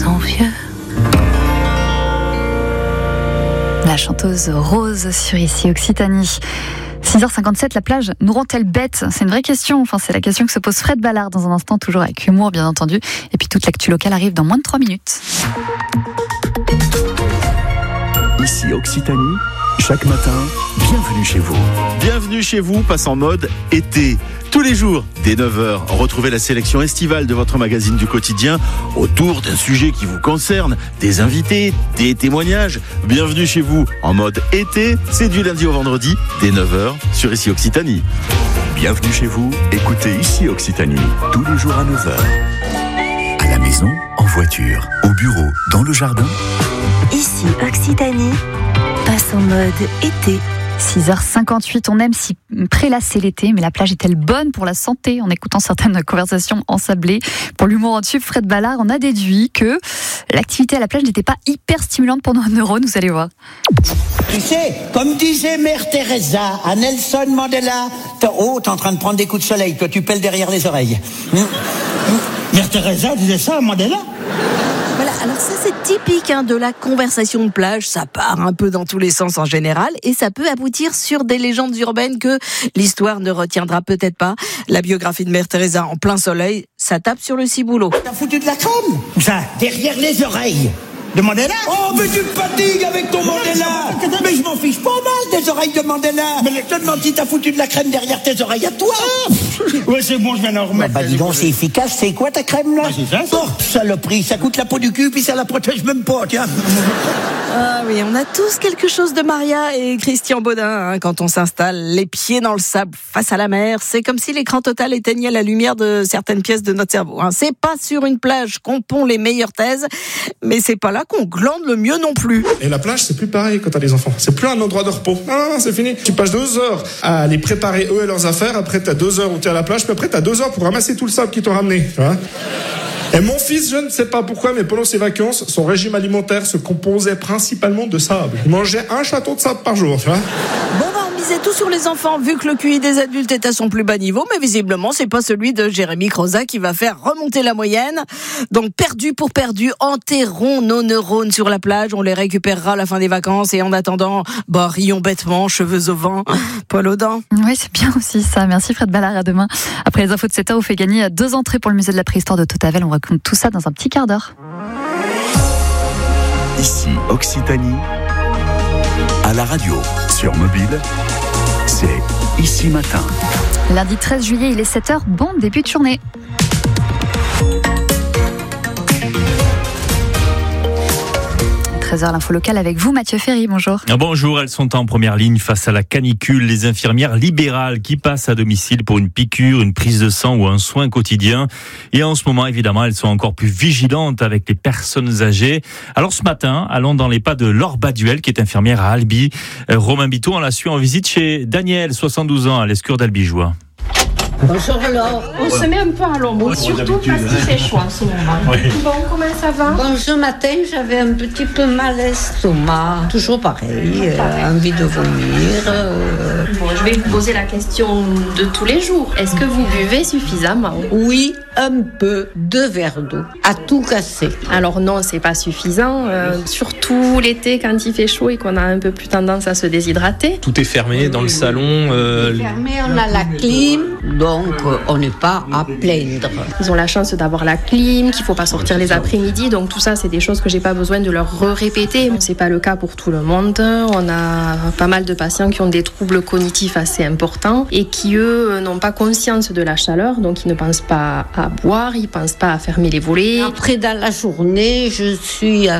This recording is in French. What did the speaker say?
sont vieux. La chanteuse Rose sur Ici Occitanie. 6h57, la plage nous rend-elle bête ? C'est une vraie question. Enfin, c'est la question que se pose Fred Ballard dans un instant, toujours avec humour bien entendu. Et puis toute l'actu locale arrive dans moins de 3 minutes. Ici Occitanie, chaque matin, bienvenue chez vous. Bienvenue chez vous, passe en mode été. Tous les jours, dès 9h, retrouvez la sélection estivale de votre magazine du quotidien autour d'un sujet qui vous concerne, des invités, des témoignages. Bienvenue chez vous en mode été, c'est du lundi au vendredi, dès 9h, sur Ici Occitanie. Bienvenue chez vous, écoutez Ici Occitanie, tous les jours à 9h. À la maison, en voiture, au bureau, dans le jardin. Ici Occitanie, passe en mode été. 6h58, on aime s'y prélasser l'été, mais la plage est-elle bonne pour la santé ? En écoutant certaines conversations ensablées, pour l'humour en tube, Fred Ballard, on a déduit que l'activité à la plage n'était pas hyper stimulante pour nos neurones, vous allez voir. Tu sais, comme disait Mère Teresa à Nelson Mandela, t'es en train de prendre des coups de soleil, toi tu pèles derrière les oreilles. Mère Teresa disait ça à Mandela ? Voilà, alors ça c'est typique de la conversation de plage, ça part un peu dans tous les sens en général et ça peut aboutir sur des légendes urbaines que l'histoire ne retiendra peut-être pas. La biographie de Mère Teresa en plein soleil, ça tape sur le ciboulot. T'as foutu de la crème ? Ça, derrière les oreilles. De Mandela ? Oh, mais tu me fatigues avec ton Mandela ! Mais je m'en fiche pas mal des oreilles de Mandela ! Mais je te demande si t'as foutu de la crème derrière tes oreilles à toi ! Ouais, c'est bon, je viens d'en remettre. Bah dis donc, c'est efficace. C'est quoi ta crème, là ? Bah, c'est ça. Oh, saloperie, ça coûte la peau du cul, puis ça la protège même pas, tiens. Ah oui, on a tous quelque chose de Maria et Christian Baudin quand on s'installe les pieds dans le sable face à la mer. C'est comme si l'écran total éteignait la lumière de certaines pièces de notre cerveau. C'est pas sur une plage qu'on pond les meilleures thèses, mais c'est pas là qu'on glande le mieux non plus. Et la plage, c'est plus pareil quand t'as des enfants. C'est plus un endroit de repos. Non, c'est fini. Tu passes 2 heures à les préparer eux et leurs affaires. Après, t'as 2 heures où t'es à la plage. Puis après, t'as 2 heures pour ramasser tout le sable qu'ils t'ont ramené. Tu vois ? Et mon fils, je ne sais pas pourquoi, mais pendant ses vacances, son régime alimentaire se composait principalement de sable. Il mangeait un château de sable par jour, tu vois. Bon, on misait tout sur les enfants, vu que le QI des adultes est à son plus bas niveau, mais visiblement, c'est pas celui de Jérémy Croza qui va faire remonter la moyenne. Donc, perdu pour perdu, enterrons nos neurones sur la plage, on les récupérera à la fin des vacances, et en attendant, rions bêtement, cheveux au vent, poil aux dents. Oui, c'est bien aussi ça. Merci Fred Ballard, à demain. Après les infos de 7h, on fait gagner 2 entrées pour le musée de la préhistoire de Totavel. On raconte tout ça dans un petit quart d'heure. Ici Occitanie, à la radio, sur mobile, c'est Ici Matin. Lundi 13 juillet, il est 7h. Bon début de journée. 13h, l'info locale avec vous, Mathieu Ferry, bonjour. Bonjour, elles sont en première ligne face à la canicule. Les infirmières libérales qui passent à domicile pour une piqûre, une prise de sang ou un soin quotidien. Et en ce moment, évidemment, elles sont encore plus vigilantes avec les personnes âgées. Alors ce matin, allons dans les pas de Laure Baduel, qui est infirmière à Albi. Romain Bitot, on l'a su en visite chez Daniel, 72 ans, à l'Escure d'Albigeois. Bonjour alors. On se met un peu à l'ombre, surtout parce qu'il fait chaud en ce moment. Oui. Bon, comment ça va ? Bon, ce matin, j'avais un petit peu mal à l'estomac. Toujours pareil, envie de vomir. Bon, je vais vous poser la question de tous les jours. Est-ce que vous buvez suffisamment ? Oui, un peu, 2 verres d'eau, à tout casser. Alors non, c'est pas suffisant. Surtout l'été, quand il fait chaud et qu'on a un peu plus tendance à se déshydrater. Tout est fermé dans le salon. Fermé, on a la clim. Donc, on n'est pas à plaindre. Ils ont la chance d'avoir la clim, qu'il ne faut pas sortir les après-midi. Donc tout ça, c'est des choses que j'ai pas besoin de leur répéter. C'est pas le cas pour tout le monde. On a pas mal de patients qui ont des troubles cognitifs assez importants et qui, eux, n'ont pas conscience de la chaleur. Donc ils ne pensent pas à boire, ils ne pensent pas à fermer les volets. Après, dans la journée, je suis à